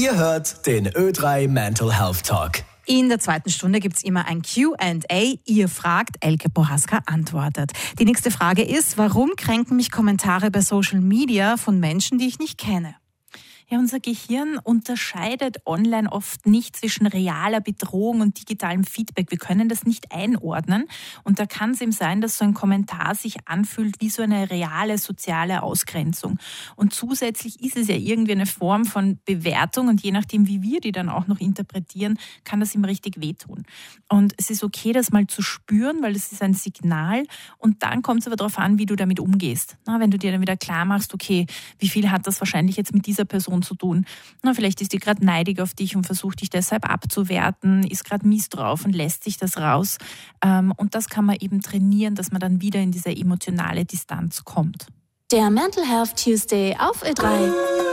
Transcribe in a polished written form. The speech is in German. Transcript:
Ihr hört den Ö3 Mental Health Talk. In der zweiten Stunde gibt es immer ein Q&A. Ihr fragt, Elke Bohaska antwortet. Die nächste Frage ist, warum kränken mich Kommentare bei Social Media von Menschen, die ich nicht kenne? Ja, unser Gehirn unterscheidet online oft nicht zwischen realer Bedrohung und digitalem Feedback. Wir können das nicht einordnen. Und da kann es eben sein, dass so ein Kommentar sich anfühlt wie so eine reale soziale Ausgrenzung. Und zusätzlich ist es ja irgendwie eine Form von Bewertung. Und je nachdem, wie wir die dann auch noch interpretieren, kann das ihm richtig wehtun. Und es ist okay, das mal zu spüren, weil das ist ein Signal. Und dann kommt es aber darauf an, wie du damit umgehst. Na, wenn du dir dann wieder klar machst, okay, wie viel hat das wahrscheinlich jetzt mit dieser Person zu tun. Na, vielleicht ist die gerade neidig auf dich und versucht dich deshalb abzuwerten, ist gerade mies drauf und lässt sich das raus. Und das kann man eben trainieren, dass man dann wieder in diese emotionale Distanz kommt. Der Mental Health Tuesday auf Ö3.